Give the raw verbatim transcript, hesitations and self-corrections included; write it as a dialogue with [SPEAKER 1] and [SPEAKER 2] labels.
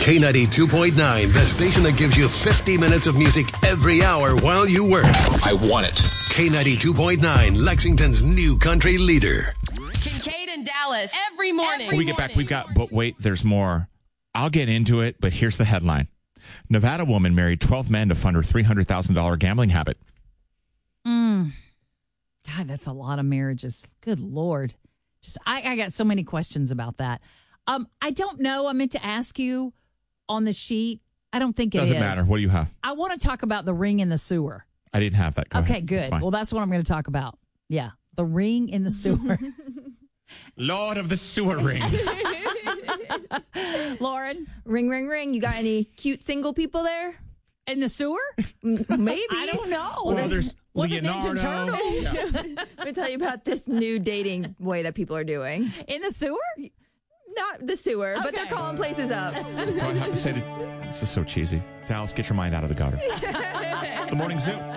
[SPEAKER 1] K ninety-two point nine, the station that gives you fifty minutes of music every hour while you work.
[SPEAKER 2] I want it.
[SPEAKER 1] K ninety-two point nine, Lexington's new country leader.
[SPEAKER 3] Kincaid and Dallas every morning.
[SPEAKER 4] When we get back, we've got, but wait, there's more. I'll get into it, but here's the headline. Nevada woman married twelve men to fund her three hundred thousand dollars gambling habit.
[SPEAKER 5] Mm. God, that's a lot of marriages. Good Lord. Just I, I got so many questions about that. Um, I don't know. I meant to ask you on the sheet. I don't think it
[SPEAKER 4] Doesn't
[SPEAKER 5] is.
[SPEAKER 4] matter. What do you have?
[SPEAKER 5] I want to talk about the ring in the sewer.
[SPEAKER 4] I didn't have that. Go
[SPEAKER 5] okay,
[SPEAKER 4] ahead.
[SPEAKER 5] good. Well, that's what I'm going to talk about. Yeah, the ring in the sewer.
[SPEAKER 4] Lord of the sewer ring.
[SPEAKER 5] Lauren?
[SPEAKER 6] Ring, ring, ring. You got any cute single people there?
[SPEAKER 5] In the sewer?
[SPEAKER 6] Maybe.
[SPEAKER 5] I don't know.
[SPEAKER 4] Well, there's
[SPEAKER 5] What the
[SPEAKER 4] Leonardo.
[SPEAKER 5] Ninja Turtles?
[SPEAKER 6] Let me tell you about this new dating way that people are doing.
[SPEAKER 5] In the sewer?
[SPEAKER 6] Not the sewer, but they're
[SPEAKER 5] Okay.
[SPEAKER 6] calling places up.
[SPEAKER 4] Do I have to say that? This is so cheesy. Dallas, get your mind out of the gutter. It's the Morning Zoo.